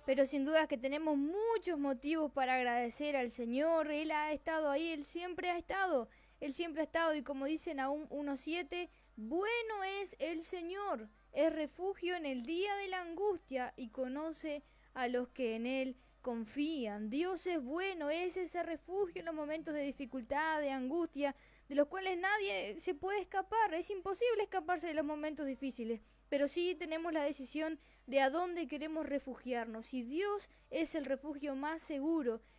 Pero sin duda que tenemos muchos motivos para agradecer al Señor. Él ha estado ahí, Él siempre ha estado. Él siempre ha estado y como dicen aún 1:7, bueno es el Señor, es refugio en el día de la angustia y conoce a los que en Él confían. Dios es bueno, es ese refugio en los momentos de dificultad, de angustia, de los cuales nadie se puede escapar. Es imposible escaparse de los momentos difíciles, pero sí tenemos la decisión de a dónde queremos refugiarnos. Si Dios es el refugio más seguro,